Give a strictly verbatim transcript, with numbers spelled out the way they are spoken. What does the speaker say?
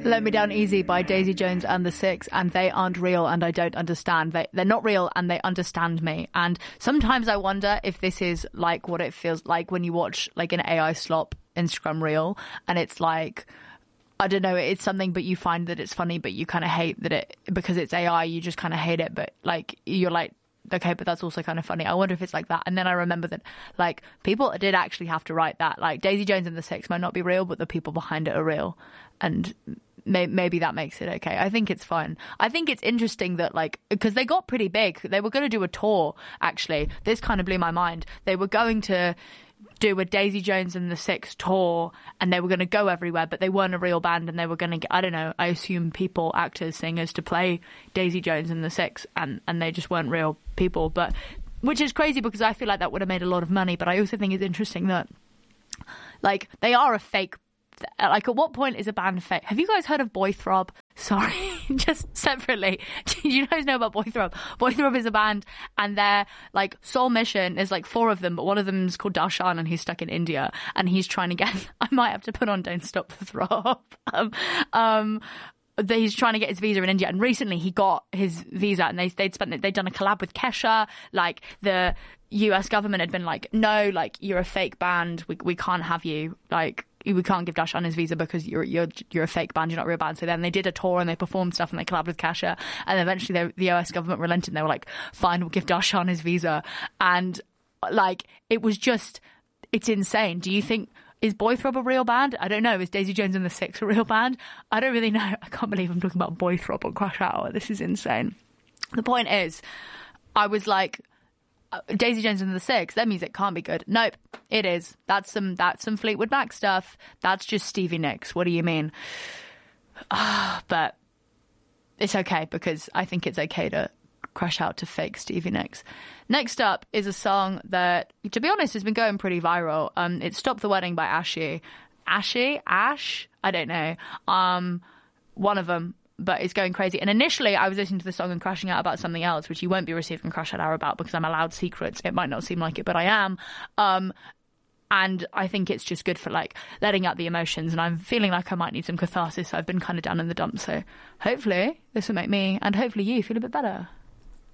Let Me Down Easy by Daisy Jones and the Six, and they aren't real and I don't understand. They, they're not real and they understand me. And sometimes I wonder if this is like what it feels like when you watch like an A I slop Instagram reel and it's like, I don't know, it's something but you find that it's funny but you kind of hate that it, because it's A I, you just kind of hate it, but like you're like, okay, but that's also kind of funny. I wonder if it's like that. And then I remember that like people did actually have to write that. Like Daisy Jones and the Six might not be real, but the people behind it are real. And may- maybe that makes it okay. I think it's fun. I think it's interesting that like, because they got pretty big. They were going to do a tour, actually. This kind of blew my mind. They were going to do a Daisy Jones and the Six tour and they were going to go everywhere, but they weren't a real band and they were going to get, I don't know, I assume people, actors, singers to play Daisy Jones and the Six, and, and they just weren't real people. But which is crazy because I feel like that would have made a lot of money. But I also think it's interesting that like they are a fake. Like, at what point is a band fake? Have you guys heard of Boythrob? Sorry, just separately. Do you guys know about Boythrob? Boythrob is a band, and their like sole mission is like four of them, but one of them is called Darshan, and he's stuck in India, and he's trying to get. I might have to put on "Don't Stop the Throb." um, um, he's trying to get his visa in India, and recently he got his visa, and they they'd spent they'd done a collab with Kesha. Like the U S government had been like, no, like you're a fake band, we we can't have you, like. We can't give Darshan his visa because you're you're you're a fake band, you're not a real band. So then they did a tour and they performed stuff and they collabed with Kesha, and eventually they, the U S government relented and they were like, fine, we'll give Darshan his visa. And like it was just, it's insane. Do you think, is Boythrob a real band? I don't know. Is Daisy Jones and the Six a real band? I don't really know. I can't believe I'm talking about Boythrob on Crash Hour. This is insane. The point is, I was like, Daisy Jones and the Six, their music can't be good. Nope, it is. That's some that's some Fleetwood Mac stuff. That's just Stevie Nicks. What do you mean? Uh, but it's okay because I think it's okay to crash out to fake Stevie Nicks. Next up is a song that, to be honest, has been going pretty viral. Um, it's "Stop the Wedding" by Ashy. Ashy? Ash? I don't know. Um, one of them. But it's going crazy. And initially I was listening to the song and crashing out about something else, which you won't be receiving Crash Out Hour about because I'm allowed secrets. It might not seem like it, but I am. Um, and I think it's just good for like letting out the emotions. And I'm feeling like I might need some catharsis. So I've been kind of down in the dumps. So hopefully this will make me and hopefully you feel a bit better.